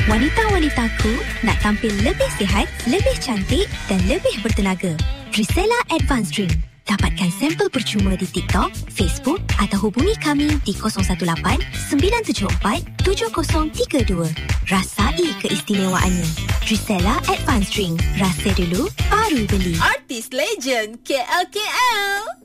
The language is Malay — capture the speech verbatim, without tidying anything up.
Wanita-wanitaku nak tampil lebih sihat, lebih cantik dan lebih bertenaga. Drisella Advanced Drink. Dapatkan sampel percuma di TikTok, Facebook atau hubungi kami di kosong satu lapan sembilan tujuh empat tujuh kosong tiga dua. Rasai keistimewaannya. Drisella Advanced Drink. Rasa dulu, baru beli. Artis legend K L K L.